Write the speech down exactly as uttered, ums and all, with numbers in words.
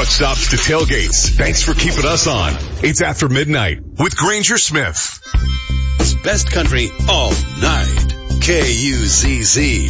truck stops to tailgates. Thanks for keeping us on. It's After Midnight with Granger Smith. It's best country all night. K U Z Z.